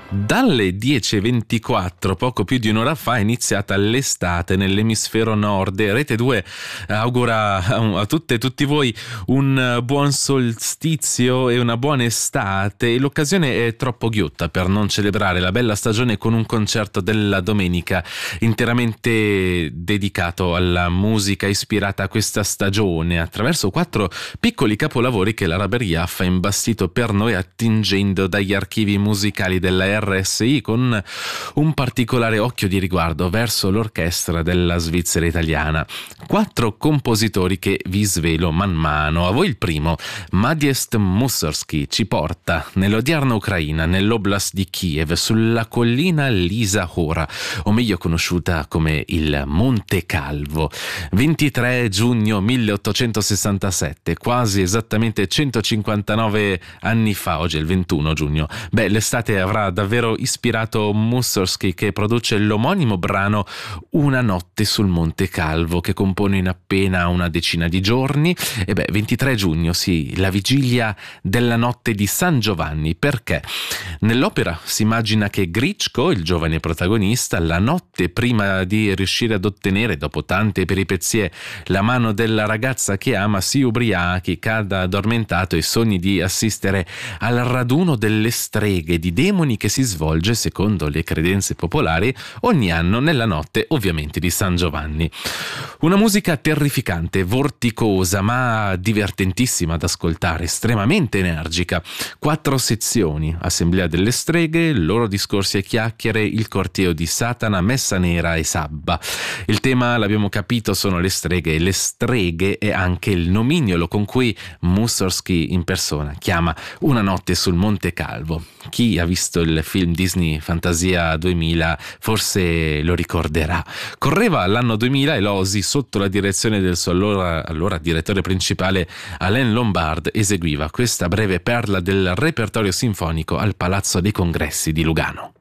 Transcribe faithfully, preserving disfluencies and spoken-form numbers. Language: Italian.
Dalle dieci e ventiquattro, poco più di un'ora fa, è iniziata l'estate nell'emisfero nord e Rete due augura a tutte e tutti voi un buon solstizio e una buona estate. L'occasione è troppo ghiotta per non celebrare la bella stagione con un concerto della domenica interamente dedicato alla musica ispirata a questa stagione attraverso quattro piccoli capolavori che la Raberia ha imbastito per noi attingendo dagli archivi musicali della R S I con un particolare occhio di riguardo verso l'orchestra della Svizzera italiana. Quattro compositori che vi svelo man mano. A voi il primo. Modest Mussorgsky ci porta nell'odierna Ucraina, nell'oblast di Kiev, sulla collina Lisa Hora, o meglio conosciuta come il Monte Calvo. ventitré giugno milleottocentosessantasette, quasi esattamente centocinquantanove anni fa, oggi è il ventuno giugno. Beh, l'estate avrà davvero ispirato Mussorgsky, che produce l'omonimo brano Una notte sul Monte Calvo, che compone in appena una decina di giorni. E beh, ventitré giugno, sì, la vigilia della notte di San Giovanni. Perché? Nell'opera si immagina che Grichko, il giovane protagonista, la notte prima di riuscire ad ottenere, dopo tante peripezie, la mano della ragazza che ama, si ubriachi, cada addormentato e sogni di assistere al raduno delle streghe, di demoni, che si svolge, secondo le credenze popolari, ogni anno nella notte ovviamente di San Giovanni. Una musica terrificante, vorticosa, ma divertentissima da ascoltare, estremamente energica. Quattro sezioni: Assemblea delle streghe, loro discorsi e chiacchiere, il corteo di Satana, Messa nera e Sabba. Il tema, l'abbiamo capito, sono le streghe, e le streghe è anche il nomignolo con cui Mussorgsky in persona chiama Una notte sul Monte Calvo. Chi ha visto il film Disney Fantasia duemila forse lo ricorderà. Correva l'anno duemila e l'O S I, sotto la direzione del suo allora, allora direttore principale Alain Lombard, eseguiva questa breve perla del repertorio sinfonico al Palazzo dei Congressi di Lugano.